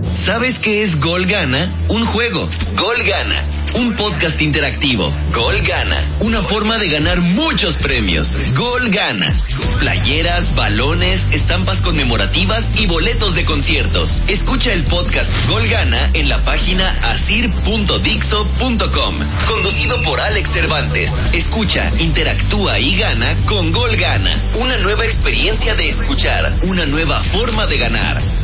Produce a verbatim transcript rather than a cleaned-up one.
¿Sabes qué es Gol Gana? Un juego. Gol Gana. Un podcast interactivo. Gol Gana. Una forma de ganar muchos premios. Gol Gana. Playeras, balones, estampas conmemorativas y boletos de conciertos. Escucha el podcast Gol Gana en la página asir punto dixo punto com. Conducido por Alex Cervantes. Escucha, interactúa y gana con Gol Gana. Una nueva experiencia de escuchar. Una nueva forma de ganar.